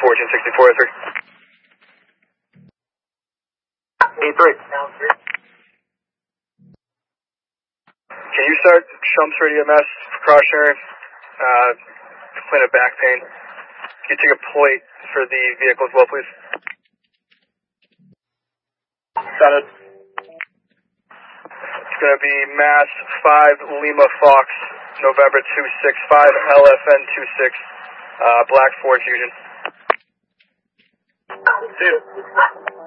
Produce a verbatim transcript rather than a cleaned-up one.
fourteen sixty-four oh three. eight three. Can you start Shumps for E M S, precautionary, uh, complaint of back pain? Can you take a plate for the vehicle as well, please? Got it. It's going to be Mass five Lima Fox, November two six five, L F N two six, uh, Black Ford Fusion. See you.